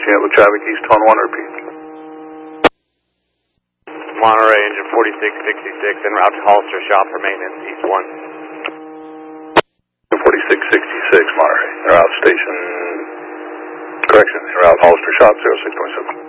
with traffic east on 1, repeat. Monterey, engine 4666, en route to Hollister Shop for maintenance, east 1. 4666, Monterey, en route station, correction, en route Hollister Shop, 0627.